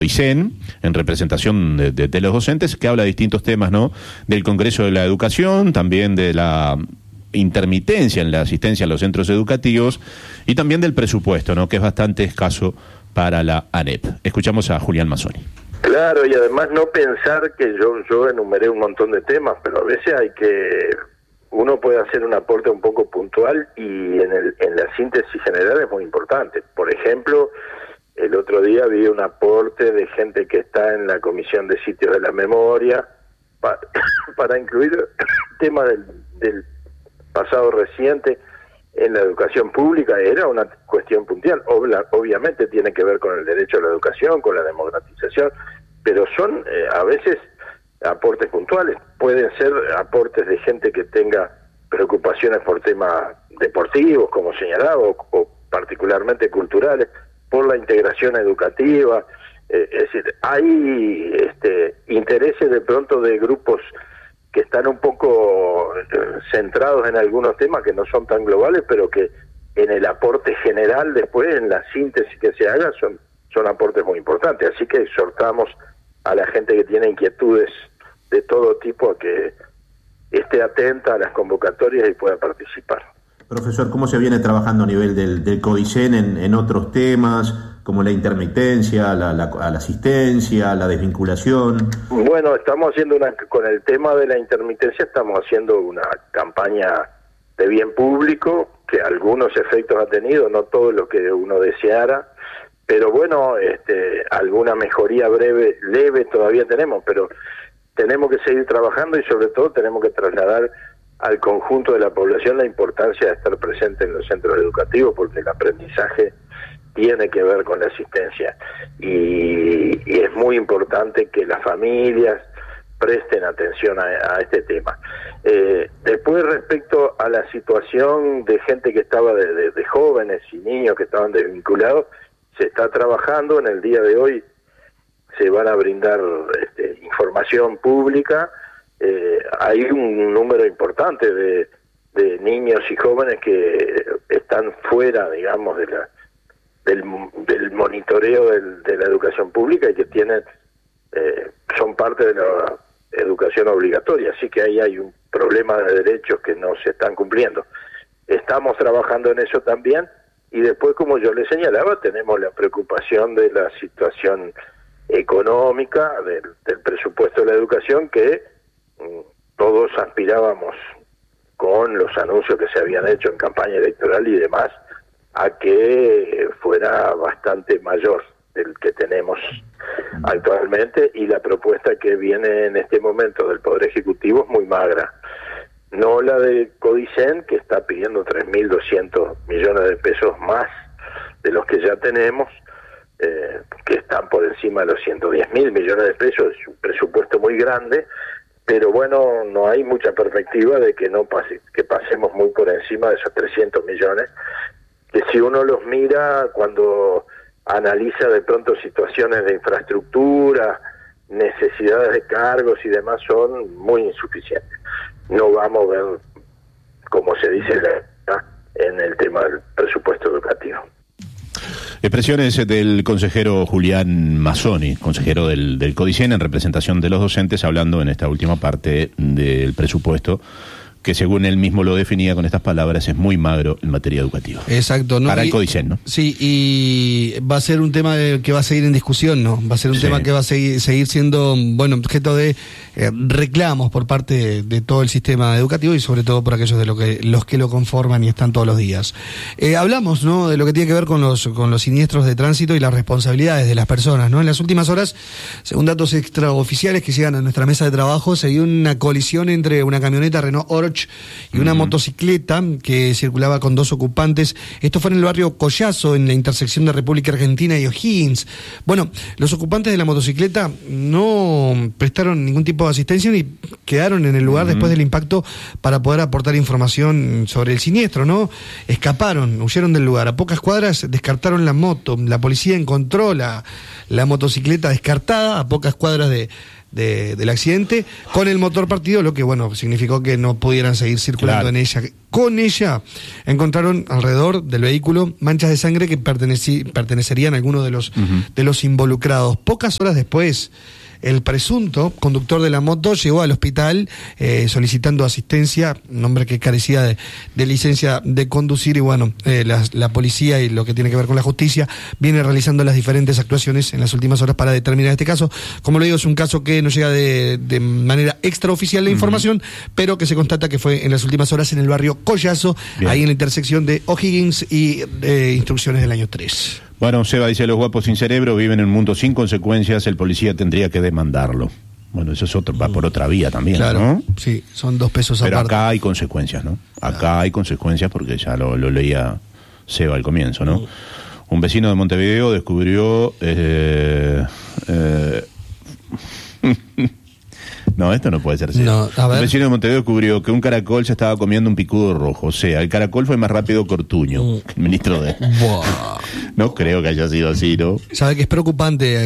CODICEN, en representación de los docentes, que habla de distintos temas, ¿no? Del Congreso de la Educación, también de la intermitencia en la asistencia a los centros educativos y también del presupuesto, ¿no? Que es bastante escaso para la ANEP. Escuchamos a Julián Mazzoni. Claro, y además no pensar que yo enumeré un montón de temas, pero a veces uno puede hacer un aporte un poco puntual y en la síntesis general es muy importante. Por ejemplo, el otro día vi un aporte de gente que está en la Comisión de Sitios de la Memoria para incluir el tema del pasado reciente en la educación pública. Era una cuestión puntual, obviamente tiene que ver con el derecho a la educación, con la democratización, pero son a veces aportes puntuales, pueden ser aportes de gente que tenga preocupaciones por temas deportivos, como señalaba, o particularmente culturales, por la integración educativa. Es decir, hay intereses de pronto de grupos que están un poco centrados en algunos temas que no son tan globales, pero que en el aporte general después, en la síntesis que se haga, son aportes muy importantes. Así que exhortamos a la gente que tiene inquietudes de todo tipo a que esté atenta a las convocatorias y pueda participar. Profesor, ¿cómo se viene trabajando a nivel del CODICEN en otros temas, como la intermitencia, la asistencia, la desvinculación? Bueno, estamos haciendo con el tema de la intermitencia, estamos haciendo una campaña de bien público, que algunos efectos ha tenido, no todo lo que uno deseara, pero bueno, alguna mejoría leve todavía tenemos, pero tenemos que seguir trabajando y sobre todo tenemos que trasladar al conjunto de la población la importancia de estar presente en los centros educativos, porque el aprendizaje tiene que ver con la asistencia y es muy importante que las familias presten atención a este tema. Después, respecto a la situación de gente que estaba de jóvenes y niños que estaban desvinculados, se está trabajando. En el día de hoy se van a brindar información pública. Hay un número importante de niños y jóvenes que están fuera, digamos, del monitoreo de la educación pública y que son parte de la educación obligatoria, así que ahí hay un problema de derechos que no se están cumpliendo. Estamos trabajando en eso también y después, como yo le señalaba, tenemos la preocupación de la situación económica, del presupuesto de la educación, que todos aspirábamos con los anuncios que se habían hecho en campaña electoral y demás a que fuera bastante mayor del que tenemos actualmente, y la propuesta que viene en este momento del Poder Ejecutivo es muy magra, no la de CODICEN, que está pidiendo 3.200 millones de pesos más de los que ya tenemos, que están por encima de los 110.000 millones de pesos. Es un presupuesto muy grande, pero bueno, no hay mucha perspectiva de que que pasemos muy por encima de esos 300 millones, que si uno los mira cuando analiza de pronto situaciones de infraestructura, necesidades de cargos y demás, son muy insuficientes. No vamos a ver, como se dice en el tema del presupuesto educativo. Expresiones del consejero Julián Mazzoni, consejero del CODICEN, en representación de los docentes, hablando en esta última parte del presupuesto, que según él mismo lo definía con estas palabras, es muy magro en materia educativa. Exacto, ¿no? Para el CODICEN, ¿no? Sí, y va a ser un tema que va a seguir en discusión, ¿no? Va a ser un tema que va a seguir siendo, bueno, objeto de reclamos por parte de todo el sistema educativo y sobre todo por aquellos de los que lo conforman y están todos los días. Hablamos, ¿no?, de lo que tiene que ver con los siniestros de tránsito y las responsabilidades de las personas, ¿no? En las últimas horas, según datos extraoficiales que llegan a nuestra mesa de trabajo, se dio una colisión entre una camioneta Renault Oroch y una motocicleta que circulaba con dos ocupantes. Esto fue en el barrio Collazo, en la intersección de República Argentina y O'Higgins. Bueno, los ocupantes de la motocicleta no prestaron ningún tipo de asistencia ni quedaron en el lugar después del impacto para poder aportar información sobre el siniestro, ¿no? Escaparon, huyeron del lugar. A pocas cuadras descartaron la moto. La policía encontró la motocicleta descartada a pocas cuadras de del accidente, con el motor partido, lo que bueno significó que no pudieran seguir circulando en ella. Con ella encontraron alrededor del vehículo manchas de sangre que pertenecerían a algunos de los involucrados. Pocas horas después, el presunto conductor de la moto llegó al hospital solicitando asistencia, un hombre que carecía de licencia de conducir, y bueno, la policía y lo que tiene que ver con la justicia viene realizando las diferentes actuaciones en las últimas horas para determinar este caso. Como le digo, es un caso que no llega de manera extraoficial la información, pero que se constata que fue en las últimas horas en el barrio Collazo, ahí en la intersección de O'Higgins y Instrucciones del año 3. Bueno, Seba dice, los guapos sin cerebro viven en un mundo sin consecuencias, el policía tendría que demandarlo. Bueno, eso es otro, va por otra vía también, claro, ¿no? Sí, son 2 pesos aparte. Pero acá hay consecuencias, ¿no? Acá hay consecuencias porque ya lo leía Seba al comienzo, ¿no? Un vecino de Montevideo descubrió... No, esto no puede ser así. No, un vecino de Montevideo descubrió que un caracol se estaba comiendo un picudo rojo. O sea, el caracol fue más rápido que Ortuño, el ministro de... No creo que haya sido así, ¿no? Sabe que es preocupante